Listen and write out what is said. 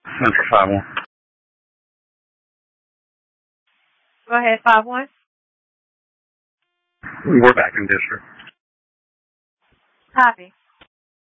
Central 5-1. Go ahead, 5-1. We're back in district. Copy.